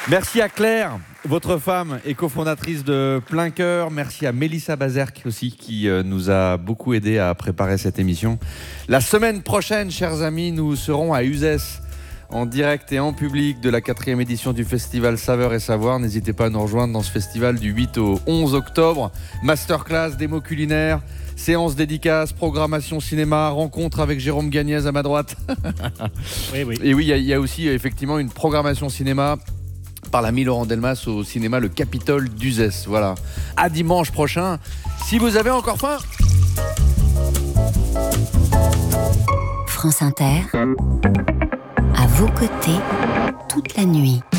Merci à Claire, votre femme et cofondatrice de Plein Cœur. Merci à Mélissa Bazerque aussi qui nous a beaucoup aidé à préparer cette émission. La semaine prochaine, chers amis, nous serons à Uzès en direct et en public de la 4e édition du festival Saveurs et Savoir. N'hésitez pas à nous rejoindre dans ce festival du 8 au 11 octobre. Masterclass, démo culinaire, séance dédicace, programmation cinéma, rencontre avec Jérôme Gagnez à ma droite. Oui. Et oui, il y a aussi effectivement une programmation cinéma par l'ami Laurent Delmas au cinéma Le Capitole d'Uzès. Voilà. À dimanche prochain. Si vous avez encore faim. France Inter, à vos côtés, toute la nuit.